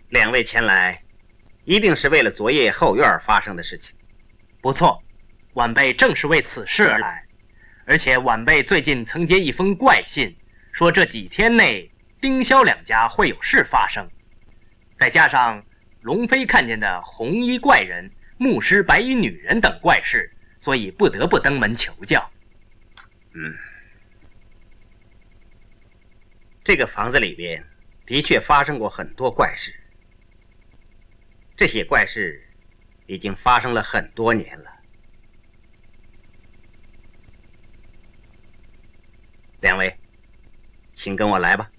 两位前来，一定是为了昨夜后院发生的事情。 不错，晚辈正是为此事而来。而且晚辈最近曾接一封怪信，说这几天内丁萧两家会有事发生，再加上龙飞看见的红衣怪人、牧师白衣女人等怪事，所以不得不登门求教。 这个房子里边的确发生过很多怪事，这些怪事已经发生了很多年了。两位，请跟我来吧。